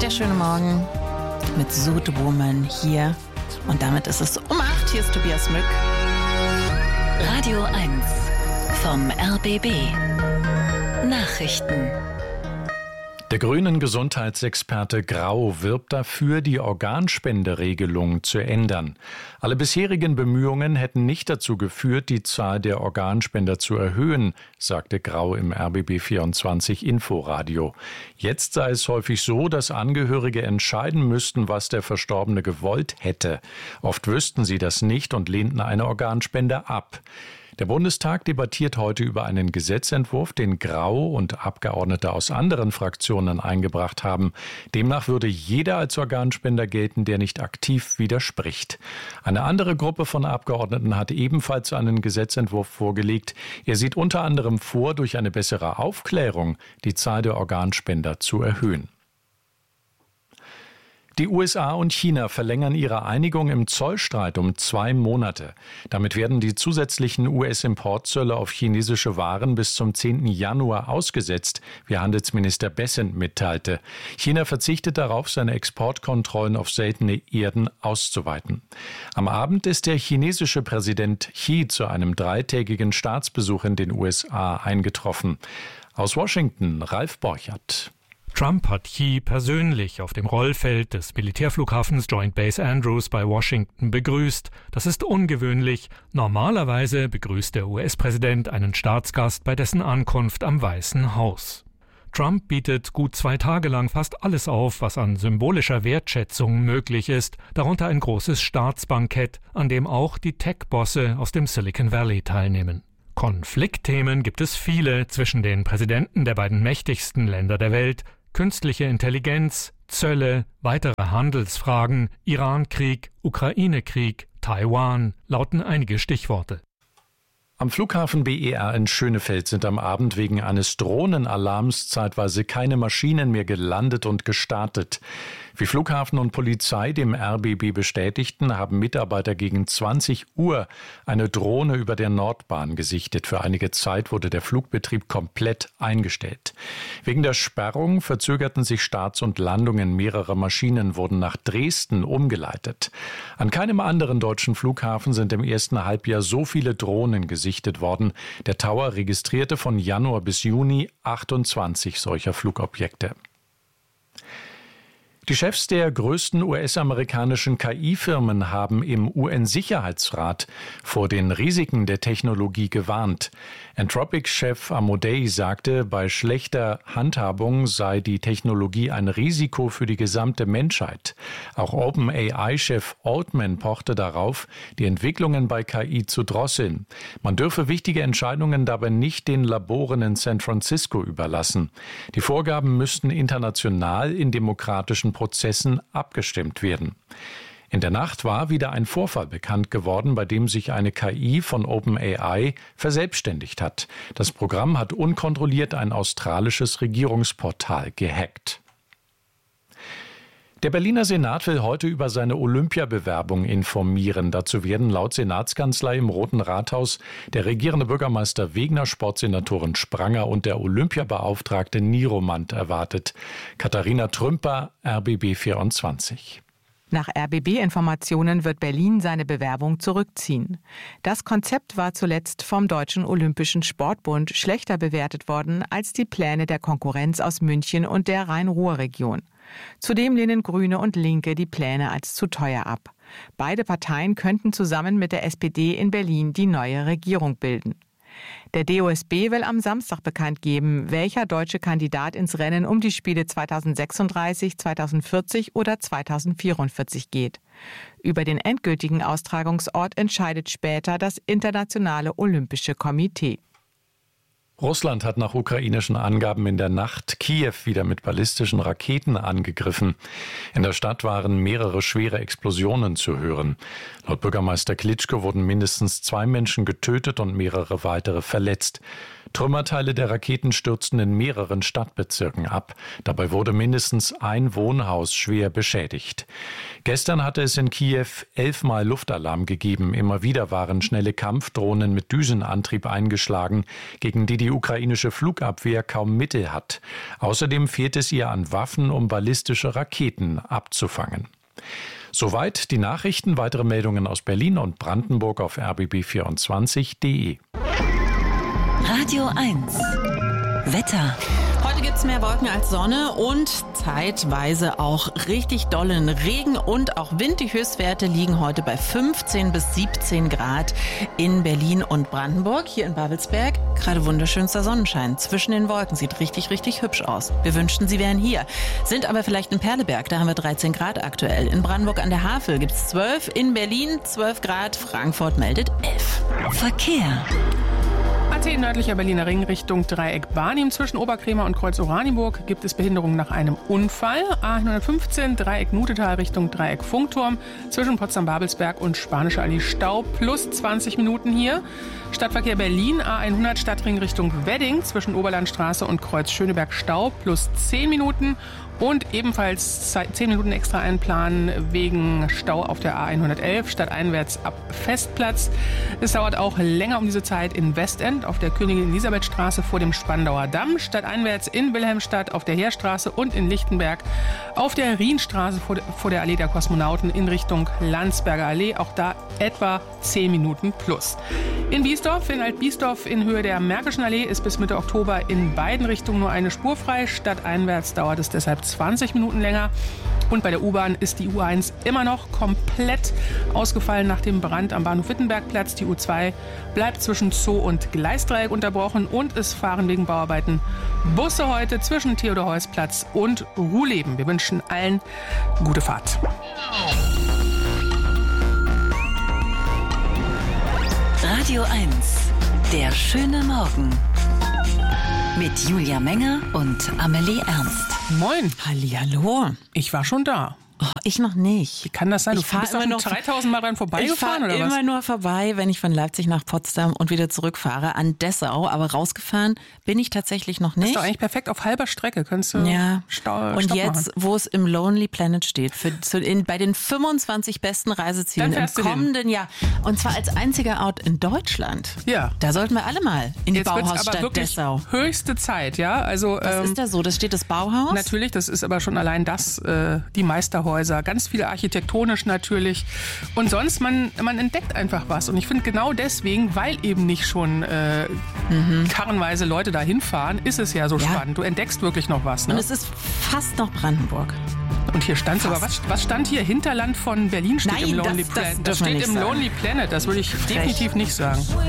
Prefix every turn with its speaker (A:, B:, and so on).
A: Der schöne Morgen mit Sudewoman hier. Und damit ist es um 8. Hier ist Tobias Mück.
B: Radio 1 vom RBB. Nachrichten.
C: Der grünen Gesundheitsexperte Grau wirbt dafür, die Organspenderegelung zu ändern. Alle bisherigen Bemühungen hätten nicht dazu geführt, die Zahl der Organspender zu erhöhen, sagte Grau im RBB24 Inforadio. Jetzt sei es häufig so, dass Angehörige entscheiden müssten, was der Verstorbene gewollt hätte. Oft wüssten sie das nicht und lehnten eine Organspende ab. Der Bundestag debattiert heute über einen Gesetzentwurf, den Grau und Abgeordnete aus anderen Fraktionen eingebracht haben. Demnach würde jeder als Organspender gelten, der nicht aktiv widerspricht. Eine andere Gruppe von Abgeordneten hat ebenfalls einen Gesetzentwurf vorgelegt. Er sieht unter anderem vor, durch eine bessere Aufklärung die Zahl der Organspender zu erhöhen. Die USA und China verlängern ihre Einigung im Zollstreit um 2 Monate. Damit werden die zusätzlichen US-Importzölle auf chinesische Waren bis zum 10. Januar ausgesetzt, wie Handelsminister Bessent mitteilte. China verzichtet darauf, seine Exportkontrollen auf seltene Erden auszuweiten. Am Abend ist der chinesische Präsident Xi zu einem 3-tägigen Staatsbesuch in den USA eingetroffen. Aus Washington, Ralf Borchert.
D: Trump hat Xi persönlich auf dem Rollfeld des Militärflughafens Joint Base Andrews bei Washington begrüßt. Das ist ungewöhnlich. Normalerweise begrüßt der US-Präsident einen Staatsgast bei dessen Ankunft am Weißen Haus. Trump bietet gut 2 Tage lang fast alles auf, was an symbolischer Wertschätzung möglich ist, darunter ein großes Staatsbankett, an dem auch die Tech-Bosse aus dem Silicon Valley teilnehmen. Konfliktthemen gibt es viele zwischen den Präsidenten der beiden mächtigsten Länder der Welt. Künstliche Intelligenz, Zölle, weitere Handelsfragen, Iran-Krieg, Ukraine-Krieg, Taiwan lauten einige Stichworte.
C: Am Flughafen BER in Schönefeld sind am Abend wegen eines Drohnenalarms zeitweise keine Maschinen mehr gelandet und gestartet. Wie Flughafen und Polizei dem RBB bestätigten, haben Mitarbeiter gegen 20 Uhr eine Drohne über der Nordbahn gesichtet. Für einige Zeit wurde der Flugbetrieb komplett eingestellt. Wegen der Sperrung verzögerten sich Starts und Landungen. Mehrere Maschinen wurden nach Dresden umgeleitet. An keinem anderen deutschen Flughafen sind im ersten Halbjahr so viele Drohnen gesichtet worden. Der Tower registrierte von Januar bis Juni 28 solcher Flugobjekte. Die Chefs der größten US-amerikanischen KI-Firmen haben im UN-Sicherheitsrat vor den Risiken der Technologie gewarnt. Anthropic-Chef Amodei sagte, bei schlechter Handhabung sei die Technologie ein Risiko für die gesamte Menschheit. Auch OpenAI-Chef Altman pochte darauf, die Entwicklungen bei KI zu drosseln. Man dürfe wichtige Entscheidungen dabei nicht den Laboren in San Francisco überlassen. Die Vorgaben müssten international in demokratischen Prozessen abgestimmt werden. In der Nacht war wieder ein Vorfall bekannt geworden, bei dem sich eine KI von OpenAI verselbstständigt hat. Das Programm hat unkontrolliert ein australisches Regierungsportal gehackt. Der Berliner Senat will heute über seine Olympiabewerbung informieren. Dazu werden laut Senatskanzlei im Roten Rathaus der regierende Bürgermeister Wegner, Sportsenatorin Spranger und der Olympiabeauftragte Niromant erwartet. Katharina Trümper, RBB 24.
E: Nach RBB-Informationen wird Berlin seine Bewerbung zurückziehen. Das Konzept war zuletzt vom Deutschen Olympischen Sportbund schlechter bewertet worden als die Pläne der Konkurrenz aus München und der Rhein-Ruhr-Region. Zudem lehnen Grüne und Linke die Pläne als zu teuer ab. Beide Parteien könnten zusammen mit der SPD in Berlin die neue Regierung bilden. Der DOSB will am Samstag bekannt geben, welcher deutsche Kandidat ins Rennen um die Spiele 2036, 2040 oder 2044 geht. Über den endgültigen Austragungsort entscheidet später das Internationale Olympische Komitee.
C: Russland hat nach ukrainischen Angaben in der Nacht Kiew wieder mit ballistischen Raketen angegriffen. In der Stadt waren mehrere schwere Explosionen zu hören. Laut Bürgermeister Klitschko wurden mindestens 2 Menschen getötet und mehrere weitere verletzt. Trümmerteile der Raketen stürzten in mehreren Stadtbezirken ab. Dabei wurde mindestens ein Wohnhaus schwer beschädigt. Gestern hatte es in Kiew 11-mal Luftalarm gegeben. Immer wieder waren schnelle Kampfdrohnen mit Düsenantrieb eingeschlagen, gegen die ukrainische Flugabwehr kaum Mittel hat. Außerdem fehlt es ihr an Waffen, um ballistische Raketen abzufangen. Soweit die Nachrichten. Weitere Meldungen aus Berlin und Brandenburg auf rbb24.de.
B: Radio 1 Wetter.
A: Heute gibt es mehr Wolken als Sonne und zeitweise auch richtig dollen Regen und auch Wind. Die Höchstwerte liegen heute bei 15 bis 17 Grad in Berlin und Brandenburg. Hier in Babelsberg gerade wunderschönster Sonnenschein zwischen den Wolken. Sieht richtig, richtig hübsch aus. Wir wünschten, Sie wären hier. Sind aber vielleicht in Perleberg. Da haben wir 13 Grad aktuell. In Brandenburg an der Havel gibt es 12. In Berlin 12 Grad. Frankfurt meldet 11.
B: Verkehr.
F: A10 nördlicher Berliner Ring Richtung Dreieck Barnim. Zwischen Oberkrämer und Kreuz Oranienburg gibt es Behinderungen nach einem Unfall. A115 Dreieck Nutetal Richtung Dreieck Funkturm. Zwischen Potsdam-Babelsberg und Spanische Allee Stau plus 20 Minuten hier. Stadtverkehr Berlin A100 Stadtring Richtung Wedding. Zwischen Oberlandstraße und Kreuz Schöneberg Stau plus 10 Minuten. Und ebenfalls 10 Minuten extra einplanen wegen Stau auf der A111 stadteinwärts ab Festplatz. Es dauert auch länger um diese Zeit in Westend auf der Königin Elisabeth Straße vor dem Spandauer Damm, stadteinwärts in Wilhelmstadt auf der Heerstraße und in Lichtenberg auf der Rienstraße vor der Allee der Kosmonauten in Richtung Landsberger Allee. Auch da etwa 10 Minuten plus. In Biesdorf, in Alt-Biesdorf in Höhe der Märkischen Allee ist bis Mitte Oktober in beiden Richtungen nur eine Spur frei. Stadteinwärts dauert es deshalb 20 Minuten länger. Und bei der U-Bahn ist die U1 immer noch komplett ausgefallen nach dem Brand am Bahnhof Wittenbergplatz. Die U2 bleibt zwischen Zoo und Gleisdreieck unterbrochen und es fahren wegen Bauarbeiten Busse heute zwischen Theodor-Heuss-Platz und Ruhleben. Wir wünschen allen gute Fahrt.
B: Radio 1, der schöne Morgen. Mit Julia Menger und Amelie Ernst.
F: Moin.
A: Hallihallo.
F: Ich war schon da.
A: Oh, ich noch nicht.
F: Wie kann das sein? Du
A: Ich
F: bist doch schon 3000 Mal dran vorbeigefahren, oder was?
A: Ich fahre immer nur vorbei, wenn ich von Leipzig nach Potsdam und wieder zurückfahre an Dessau. Aber rausgefahren bin ich tatsächlich noch nicht.
F: Ist doch eigentlich perfekt auf halber Strecke. Könntest du
A: ja.
F: Stopp
A: Und jetzt,
F: machen.
A: wo es im Lonely Planet steht, bei den 25 besten Reisezielen im kommenden Jahr. Und zwar als einziger Ort in Deutschland.
F: Ja.
A: Da sollten wir alle mal in die
F: Jetzt wird's aber
A: Bauhausstadt
F: wirklich
A: Dessau.
F: Höchste Zeit, ja. Also,
A: Was ist da so? Das steht das Bauhaus?
F: Natürlich, das ist aber schon allein das, die Meisterhäuser. Ganz viele architektonisch natürlich. Und sonst, man entdeckt einfach was. Und ich finde genau deswegen, weil eben nicht schon karrenweise Leute da hinfahren, ist es ja so spannend. Du entdeckst wirklich noch was. Ne?
A: Und es ist fast noch Brandenburg.
F: Und hier stand aber, was stand hier? Hinterland von Berlin steht im Lonely Planet. Das steht im Lonely Planet, das würde ich definitiv nicht sagen.